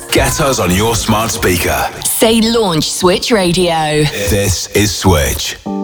Get us on your smart speaker. Say launch Switch Radio. This is Switch.